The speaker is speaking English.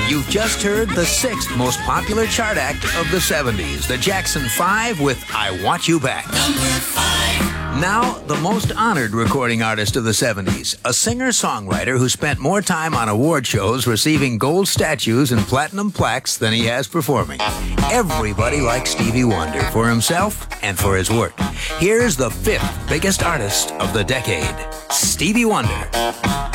You've just heard the sixth most popular chart act of the 70s, the Jackson 5 with I Want You Back. Now, the most honored recording artist of the 70s, a singer-songwriter who spent more time on award shows receiving gold statues and platinum plaques than he has performing. Everybody likes Stevie Wonder for himself and for his work. Here's the fifth biggest artist of the decade, Stevie Wonder.